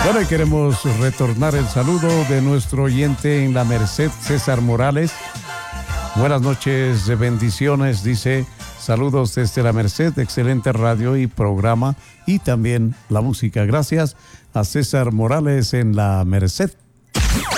Bueno, y queremos retornar el saludo de nuestro oyente en La Merced, César Morales. Buenas noches, bendiciones, dice. Saludos desde La Merced, excelente radio y programa y también la música. Gracias a César Morales en La Merced.